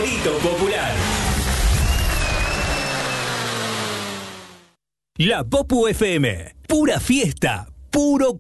favorito popular. La Popu FM, pura fiesta, puro